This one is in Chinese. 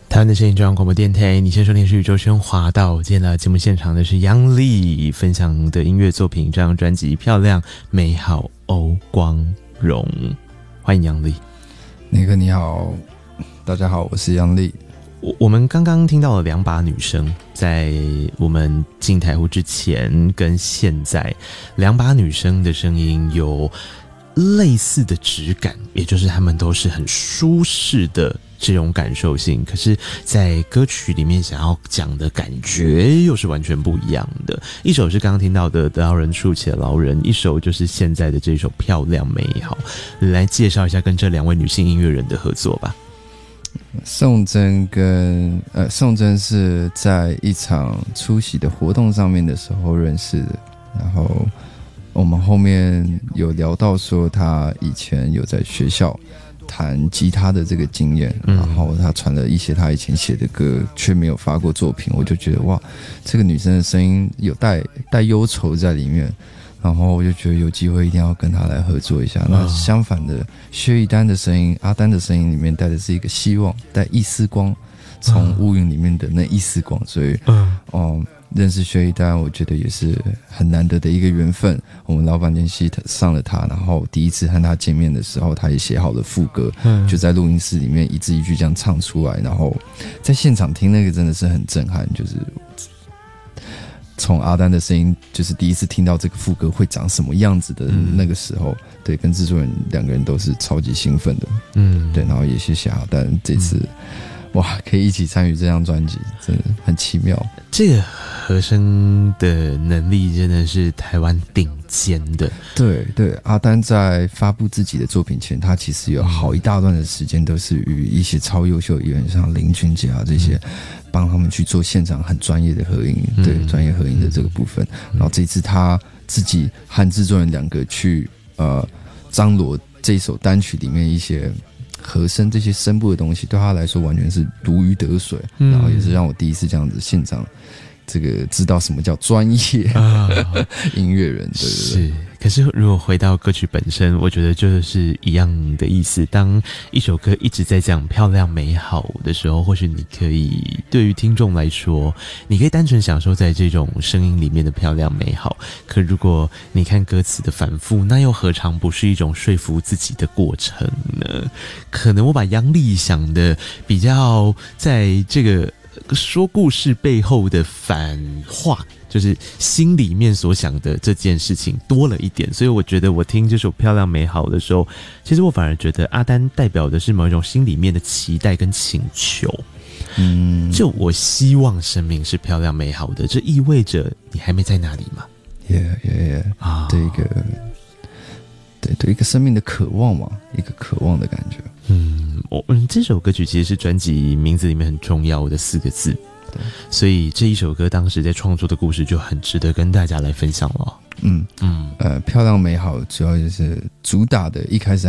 台湾的声音中央广播电台，你先收听是宇宙喧哗到今天的节目现场的是央丽分享的音乐作品，这张专辑《漂亮美好欧光荣》，欢迎央丽。 那个你好，大家好，我是央丽。 我们刚刚听到了两把女声，在我们进台呼之前跟现在，两把女声的声音有类似的质感，也就是她们都是很舒适的这种感受性，可是在歌曲里面想要讲的感觉又是完全不一样的。一首是刚刚听到的得饶人处且饶人，一首就是现在的这首漂亮美好。来介绍一下跟这两位女性音乐人的合作吧。 宋真是在一场出席的活动上面的时候认识的，然后我们后面有聊到说他以前有在学校弹吉他的这个经验，然后他传了一些他以前写的歌却没有发过作品，我就觉得哇，这个女生的声音有带忧愁在里面，然后我就觉得有机会一定要跟她来合作一下。那相反的，薛逸丹的声音，阿丹的声音里面带的是一个希望，带一丝光，从乌云里面的那一丝光，所以认识薛逸丹我觉得也是很难得的一个缘分。我们老板联系上了他，然后第一次和他见面的时候他也写好了副歌，就在录音室里面一字一句这样唱出来，然后在现场听那个真的是很震撼，就是从阿丹的声音，就是第一次听到这个副歌会长什么样子的那个时候，对，跟制作人两个人都是超级兴奋的，对，然后也谢谢阿丹这次哇，可以一起参与这张专辑，真的很奇妙。 这个和声的能力真的是台湾顶尖的。 对对，阿丹在发布自己的作品前，他其实有好一大段的时间都是与一些超优秀的艺人，像林俊杰啊这些，帮他们去做现场很专业的合音，对，专业合音的这个部分。然后这一次他自己和制作人两个去张罗这一首单曲里面一些和声这些声部的东西，对他来说完全是如鱼得水，然后也是让我第一次这样子现场这个知道什么叫专业音乐人，对对对。 是，可是如果回到歌曲本身，我觉得就是一样的意思。当一首歌一直在讲漂亮美好的时候，或许你可以对于听众来说，你可以单纯享受在这种声音里面的漂亮美好。可如果你看歌词的反复，那又何尝不是一种说服自己的过程呢？可能我把央丽想的比较在这个说故事背后的反话，就是心里面所想的这件事情多了一点，所以我觉得我听这首漂亮美好的时候，其实我反而觉得阿丹代表的是某一种心里面的期待跟请求。就我希望生命是漂亮美好的，这意味着你还没在那里嘛？对一个生命的渴望嘛，一个渴望的感觉。 这首歌曲其实是专辑名字里面很重要的4个字，对，所以这一首歌当时在创作的故事就很值得跟大家来分享了。 漂亮美好主要就是主打的一开始